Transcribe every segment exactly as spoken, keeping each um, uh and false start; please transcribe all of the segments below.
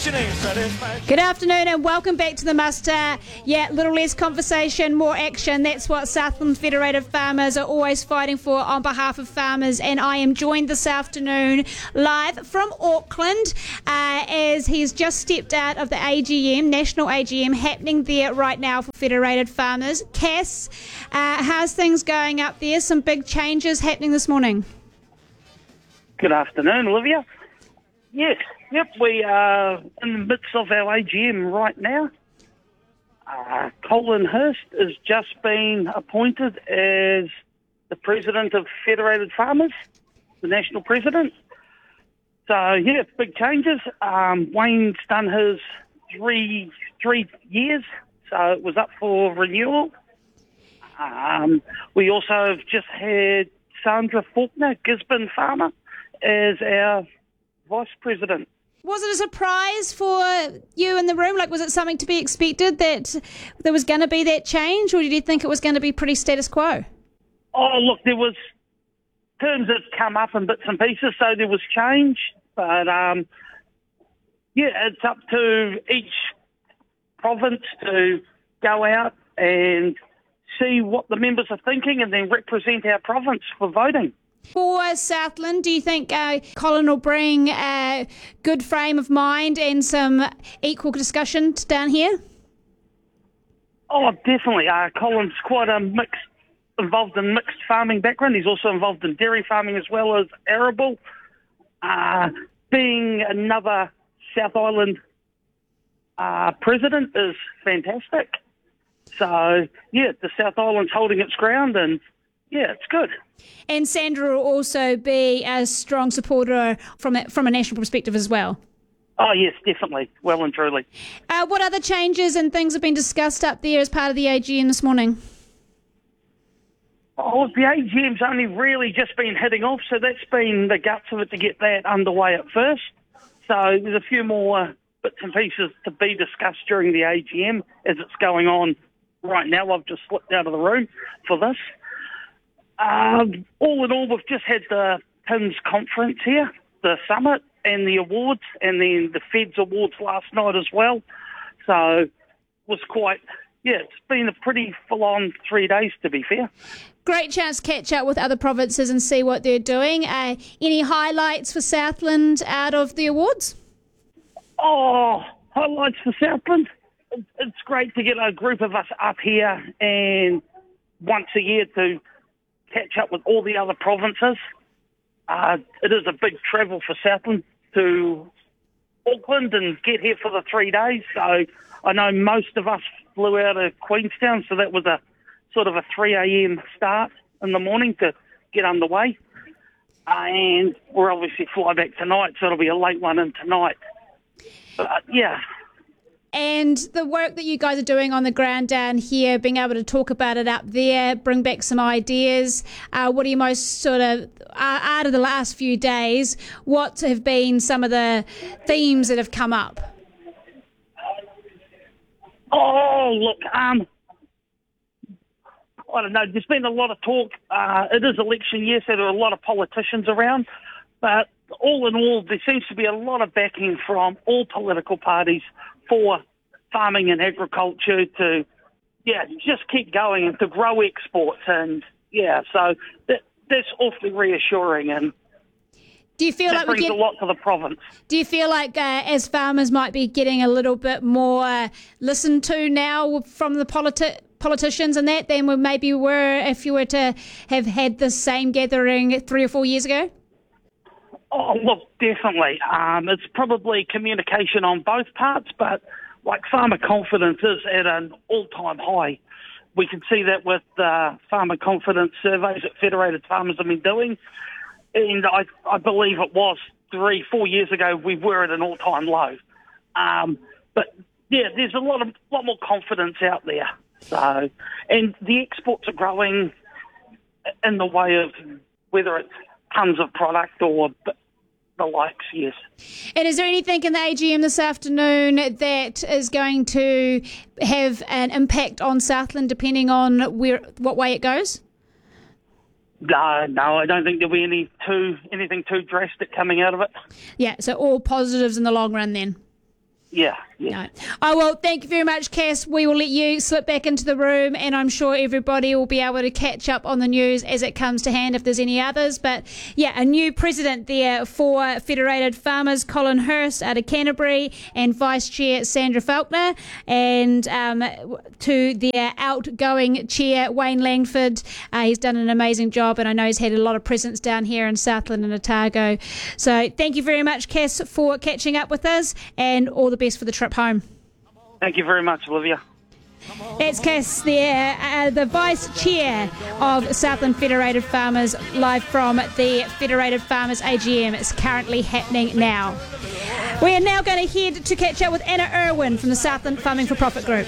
Good afternoon and welcome back to the Muster. Yeah, little less conversation, more action. That's what Southland Federated Farmers are always fighting for on behalf of farmers. And I am joined this afternoon live from Auckland uh, as he's just stepped out of the A G M, National A G M, happening there right now for Federated Farmers. Cass, uh, how's things going up there? Some big changes happening this morning. Good afternoon, Olivia. Yes, yep, we are in the midst of our A G M right now. Uh, Colin Hurst has just been appointed as the president of Federated Farmers, the national president. So, yeah, big changes. Um, Wayne's done his three three years, so it was up for renewal. Um, we also have just had Sandra Faulkner, Gisborne farmer, as our vice president. Was it a surprise for you in the room? Like, was it something to be expected that there was going to be that change, or did you think it was going to be pretty status quo? Oh, look, there was terms that come up in bits and pieces, so there was change. But, um, yeah, it's up to each province to go out and see what the members are thinking and then represent our province for voting. For Southland, do you think uh, Colin will bring a good frame of mind and some equal discussion down here? Oh, definitely. Uh, Colin's quite a mixed, involved in mixed farming background. He's also involved in dairy farming as well as arable. Uh, being another South Island uh, president is fantastic. So, yeah, the South Island's holding its ground and, yeah, it's good. And Sandra will also be a strong supporter from a, from a national perspective as well. Oh, yes, definitely. Well and truly. Uh, what other changes and things have been discussed up there as part of the A G M this morning? Oh, the A G M's only really just been hitting off, so that's been the guts of it to get that underway at first. So there's a few more bits and pieces to be discussed during the A G M as it's going on right now. I've just slipped out of the room for this. Um, all in all, we've just had the P I N S conference here, the summit and the awards, and then the Feds awards last night as well. So it was quite, yeah, it's been a pretty full-on three days, to be fair. Great chance to catch up with other provinces and see what they're doing. Uh, any highlights for Southland out of the awards? Oh, highlights for Southland. It's great to get a group of us up here and once a year to catch up with all the other provinces. Uh, it is a big travel for Southland to Auckland and get here for the three days. So I know most of us flew out of Queenstown, so that was a sort of a three a.m. start in the morning to get underway. Uh, and we're obviously fly back tonight, so it'll be a late one in tonight. But, uh, yeah. And the work that you guys are doing on the ground down here, being able to talk about it up there, bring back some ideas. Uh, what are you most sort of, uh, out of the last few days, what have been some of the themes that have come up? Oh, look, um, I don't know, there's been a lot of talk. Uh, it is election year, so there are a lot of politicians around. But all in all, there seems to be a lot of backing from all political parties for farming and agriculture to, yeah, just keep going and to grow exports. And, yeah, so that, that's awfully reassuring and do you feel that like we brings get, a lot to the province. Do you feel like uh, as farmers might be getting a little bit more uh, listened to now from the politi- politicians and that than we maybe were if you were to have had the same gathering three or four years ago? Oh, look, definitely. Um, it's probably communication on both parts, but like farmer confidence is at an all-time high. We can see that with uh, farmer confidence surveys that Federated Farmers have been doing. And I, I believe it was three, four years ago, we were at an all-time low. Um, but, yeah, there's a lot of lot more confidence out there. So, and the exports are growing in the way of whether it's tons of product or the likes, yes. And is there anything in the A G M this afternoon that is going to have an impact on Southland depending on where what way it goes? No, no, I don't think there'll be any too anything too drastic coming out of it. Yeah, so all positives in the long run then. Yeah, yeah. No. Oh, well, thank you very much, Cass. We will let you slip back into the room, and I'm sure everybody will be able to catch up on the news as it comes to hand if there's any others. But, yeah, a new president there for Federated Farmers, Colin Hurst out of Canterbury, and Vice Chair Sandra Faulkner, and um, to their outgoing Chair, Wayne Langford. Uh, he's done an amazing job, and I know he's had a lot of presence down here in Southland and Otago. So thank you very much, Cass, for catching up with us, and all the best for the trip home. Thank you very much, Olivia. That's Cass there, uh, the Vice Chair of Southland Federated Farmers, live from the Federated Farmers A G M. It's currently happening now. We are now going to head to catch up with Anna Irwin from the Southland Farming for Profit Group.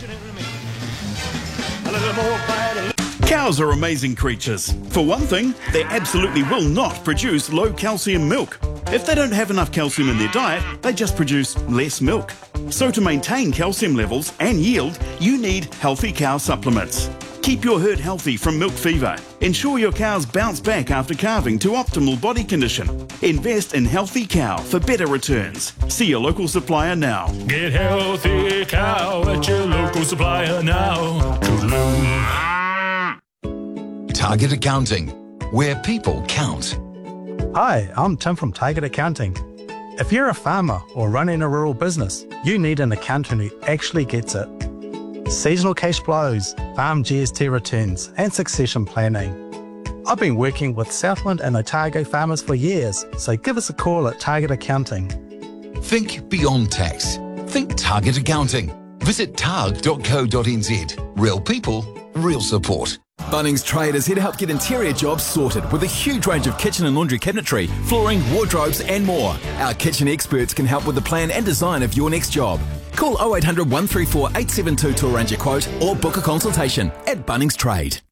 Cows are amazing creatures. For one thing, they absolutely will not produce low calcium milk. If they don't have enough calcium in their diet, they just produce less milk. So to maintain calcium levels and yield, you need Healthy Cow supplements. Keep your herd healthy from milk fever. Ensure your cows bounce back after calving to optimal body condition. Invest in Healthy Cow for better returns. See your local supplier now. Get Healthy Cow at your local supplier now. Toodaloo. Target Accounting, where people count. Hi, I'm Tim from Target Accounting. If you're a farmer or running a rural business, you need an accountant who actually gets it. Seasonal cash flows, farm G S T returns, and succession planning. I've been working with Southland and Otago farmers for years, so give us a call at Target Accounting. Think beyond tax. Think Target Accounting. Visit targ dot co dot n z. Real people, real support. Bunnings Trade is here to help get interior jobs sorted with a huge range of kitchen and laundry cabinetry, flooring, wardrobes and more. Our kitchen experts can help with the plan and design of your next job. Call oh eight hundred, one three four, eight seven two to arrange a quote or book a consultation at Bunnings Trade.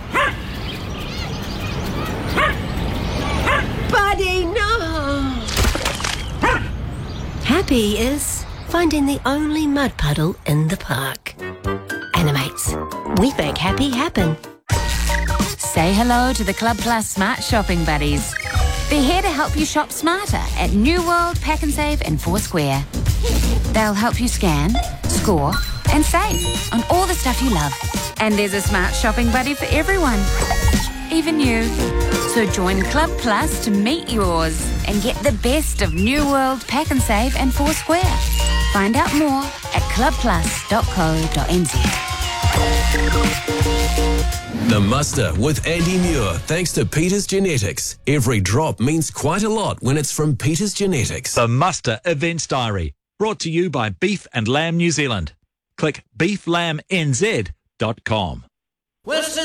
Buddy, no! Happy is finding the only mud puddle in the park. Animates. We make happy happen. Say hello to the Club Plus Smart Shopping Buddies. They're here to help you shop smarter at New World, Pack and Save and Foursquare. They'll help you scan, score and save on all the stuff you love. And there's a smart shopping buddy for everyone, even you. So join Club Plus to meet yours and get the best of New World, Pack and Save and Foursquare. Find out more at club plus dot co dot n z. The Muster with Andy Muir, thanks to Peters Genetics. Every drop means quite a lot when it's from Peters Genetics. The Muster Events Diary, brought to you by Beef and Lamb New Zealand. Click beef lamb n z dot com. Western